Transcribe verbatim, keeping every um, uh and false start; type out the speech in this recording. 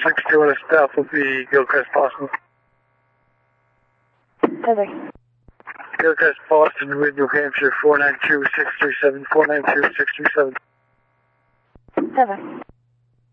six two on a staff will be Gilchrist, Boston. Heather. Gilchrist, Boston, with New Hampshire, four nine two, six three seven, four nine two, six three seven. Heather.